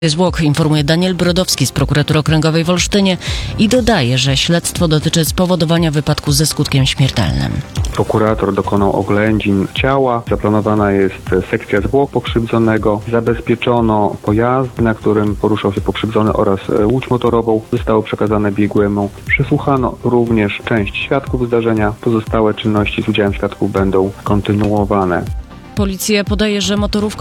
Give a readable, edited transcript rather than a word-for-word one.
Zwłok, informuje Daniel Brodowski z Prokuratury Okręgowej w Olsztynie i dodaje, że śledztwo dotyczy spowodowania wypadku ze skutkiem śmiertelnym. Prokurator dokonał oględzin ciała. Zaplanowana jest sekcja zwłok pokrzywdzonego. Zabezpieczono pojazd, na którym poruszał się pokrzywdzony oraz łódź motorową. Zostało przekazane biegłemu. Przesłuchano również część świadków zdarzenia. Pozostałe czynności z udziałem świadków będą kontynuowane. Policja podaje, że motorówka